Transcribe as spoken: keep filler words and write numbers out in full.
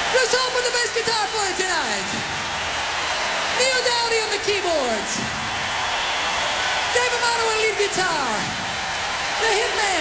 Let's open the bass guitar for you tonight. Neil Dowdy on the keyboards. Dave Amato on lead guitar. The Hitman.